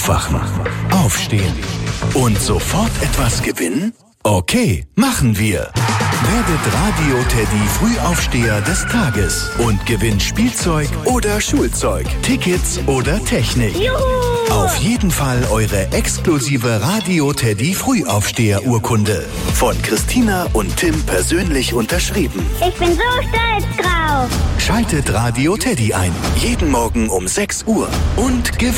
Aufwachen, aufstehen und sofort etwas gewinnen? Okay, machen wir. Werdet Radio Teddy Frühaufsteher des Tages und gewinnt Spielzeug oder Schulzeug, Tickets oder Technik. Juhu! Auf jeden Fall eure exklusive Radio Teddy Frühaufsteher-Urkunde. Von Christina und Tim persönlich unterschrieben. Ich bin so stolz drauf. Schaltet Radio Teddy ein. Jeden Morgen um 6 Uhr und gewinnt.